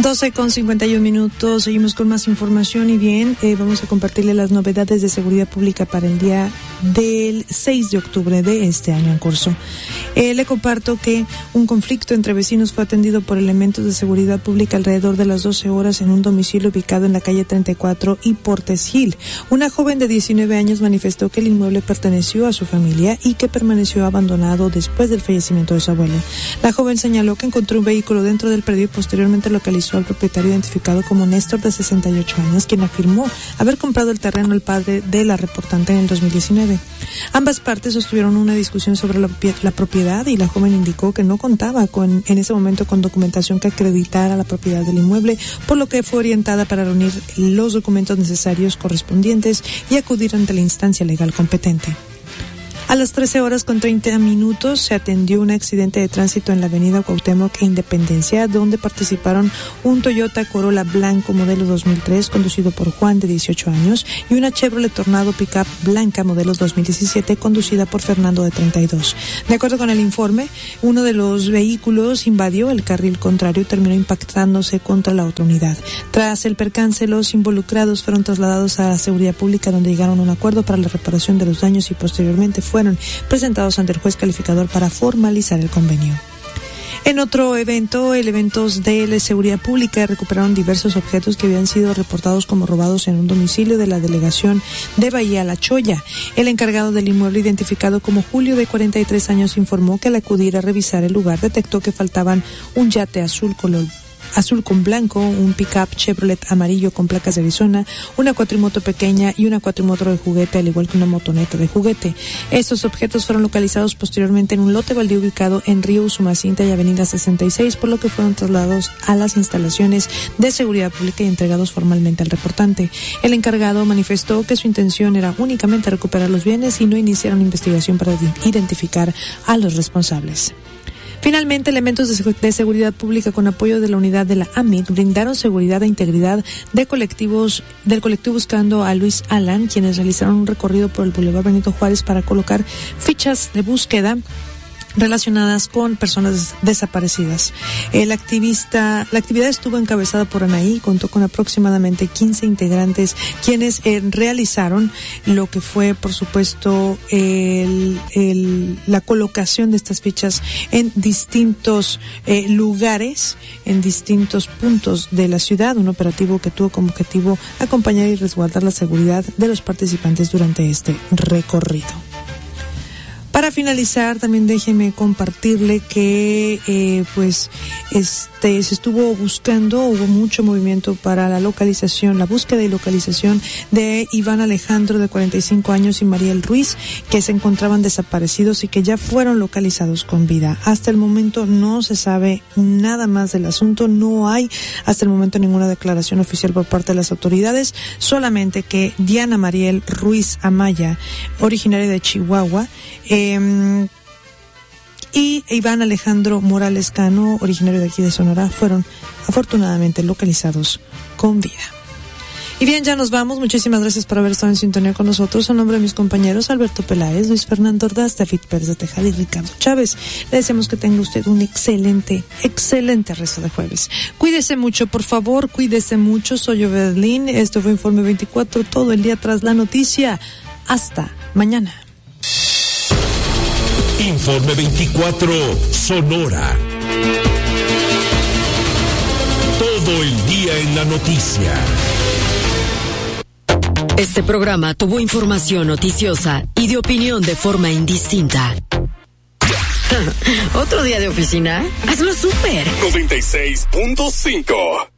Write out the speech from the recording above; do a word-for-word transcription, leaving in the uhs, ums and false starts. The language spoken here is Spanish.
doce con cincuenta y un minutos, seguimos con más información y bien, eh, vamos a compartirle las novedades de seguridad pública para el día del seis de octubre de este año en curso. Eh, le comparto que un conflicto entre vecinos fue atendido por elementos de seguridad pública alrededor de las doce horas en un domicilio ubicado en la calle treinta y cuatro y Portes Gil. Una joven de diecinueve años manifestó que el inmueble perteneció a su familia y que permaneció abandonado después del fallecimiento de su abuelo. La joven señaló que encontró un vehículo dentro del predio y posteriormente localizó al propietario identificado como Néstor, de sesenta y ocho años, quien afirmó haber comprado el terreno al padre de la reportante en el dos mil diecinueve. Ambas partes sostuvieron una discusión sobre la, la propiedad y la joven indicó que no contaba con, en ese momento con documentación que acreditara la propiedad del inmueble, por lo que fue orientada para reunir los documentos necesarios correspondientes y acudir ante la instancia legal competente. A las trece horas con treinta minutos se atendió un accidente de tránsito en la avenida Cuauhtémoc e Independencia, donde participaron un Toyota Corolla blanco modelo dos mil tres conducido por Juan, de dieciocho años, y una Chevrolet Tornado Pickup blanca modelo dos mil diecisiete conducida por Fernando, de treinta y dos. De acuerdo con el informe, uno de los vehículos invadió el carril contrario y terminó impactándose contra la otra unidad. Tras el percance, los involucrados fueron trasladados a la seguridad pública, donde llegaron a un acuerdo para la reparación de los daños y posteriormente fue fueron presentados ante el juez calificador para formalizar el convenio. En otro evento, elementos de la seguridad pública recuperaron diversos objetos que habían sido reportados como robados en un domicilio de la delegación de Bahía La Choya. El encargado del inmueble, identificado como Julio, de cuarenta y tres años, informó que al acudir a revisar el lugar detectó que faltaban un yate azul color azul con blanco, un pick-up Chevrolet amarillo con placas de Arizona, una cuatrimoto pequeña y una cuatrimoto de juguete, al igual que una motoneta de juguete. Estos objetos fueron localizados posteriormente en un lote baldío ubicado en Río Usumacinta y Avenida sesenta y seis, por lo que fueron trasladados a las instalaciones de seguridad pública y entregados formalmente al reportante. El encargado manifestó que su intención era únicamente recuperar los bienes y no iniciar una investigación para identificar a los responsables. Finalmente, elementos de seguridad pública con apoyo de la unidad de la A M I C brindaron seguridad e integridad de colectivos del colectivo Buscando a Luis Alan, quienes realizaron un recorrido por el Boulevard Benito Juárez para colocar fichas de búsqueda relacionadas con personas desaparecidas. El activista, la actividad estuvo encabezada por Anaí, contó con aproximadamente quince integrantes, quienes eh, realizaron lo que fue, por supuesto, el, el, la colocación de estas fichas en distintos eh, lugares, en distintos puntos de la ciudad, un operativo que tuvo como objetivo acompañar y resguardar la seguridad de los participantes durante este recorrido. Para finalizar, también déjeme compartirle que eh, pues este se estuvo buscando, hubo mucho movimiento para la localización, la búsqueda y localización de Iván Alejandro, de cuarenta y cinco años, y Mariel Ruiz, que se encontraban desaparecidos y que ya fueron localizados con vida. Hasta el momento no se sabe nada más del asunto, no hay hasta el momento ninguna declaración oficial por parte de las autoridades, solamente que Diana Mariel Ruiz Amaya, originaria de Chihuahua, eh, Eh, y Iván Alejandro Morales Cano, originario de aquí de Sonora, fueron afortunadamente localizados con vida. Y bien, ya nos vamos. Muchísimas gracias por haber estado en sintonía con nosotros. A nombre de mis compañeros Alberto Peláez, Luis Fernando Ordaz, David Pérez de Tejada y Ricardo Chávez, le deseamos que tenga usted un excelente, excelente resto de jueves. Cuídese mucho, por favor, cuídese mucho. Soy Oberlin. Esto fue Informe veinticuatro, todo el día tras la noticia. Hasta mañana. Informe veinticuatro Sonora. Todo el día en la noticia. Este programa tuvo información noticiosa y de opinión de forma indistinta. ¿Otro día de oficina? Hazlo súper. noventa y seis punto cinco